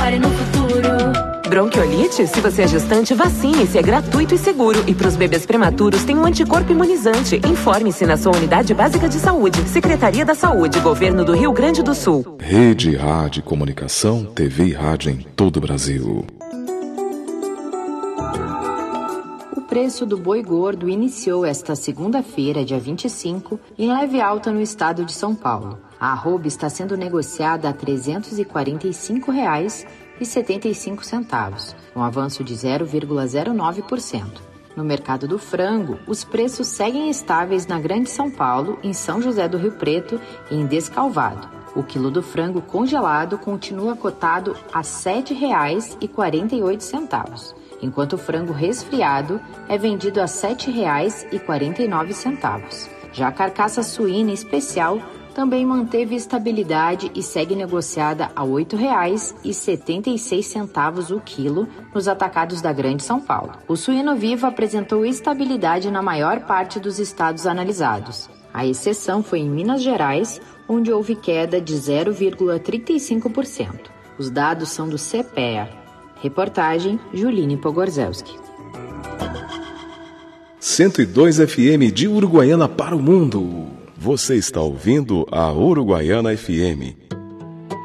Prepare no futuro. Bronquiolite? Se você é gestante, vacine-se, é gratuito e seguro. E para os bebês prematuros tem um anticorpo imunizante. Informe-se na sua unidade básica de saúde. Secretaria da Saúde, Governo do Rio Grande do Sul. Rede Rádio Comunicação, TV e rádio em todo o Brasil. O preço do boi gordo iniciou esta segunda-feira, dia 25, em leve alta no estado de São Paulo. A arroba está sendo negociada a R$ 345,75, um avanço de 0,09%. No mercado do frango, os preços seguem estáveis na Grande São Paulo, em São José do Rio Preto e em Descalvado. O quilo do frango congelado continua cotado a R$ 7,48, enquanto o frango resfriado é vendido a R$ 7,49. Já a carcaça suína especial também manteve estabilidade e segue negociada a R$ 8,76 o quilo nos atacados da Grande São Paulo. O suíno vivo apresentou estabilidade na maior parte dos estados analisados. A exceção foi em Minas Gerais, onde houve queda de 0,35%. Os dados são do CPEA. Reportagem Juline Pogorzelski. 102 FM de Uruguaiana para o mundo. Você está ouvindo a Uruguaiana FM.